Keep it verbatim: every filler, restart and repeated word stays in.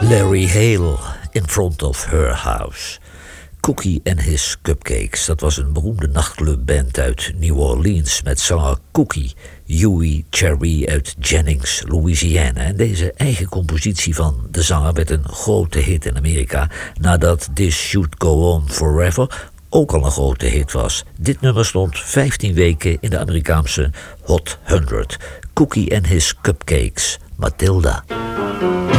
Larry Hale, In Front of Her House. Cookie and His Cupcakes, dat was een beroemde nachtclubband uit New Orleans met zanger Cookie, Huey Cherry uit Jennings, Louisiana. En deze eigen compositie van de zanger werd een grote hit in Amerika nadat This Should Go On Forever ook al een grote hit was. Dit nummer stond vijftien weken in de Amerikaanse Hot honderd. Cookie and His Cupcakes, Matilda.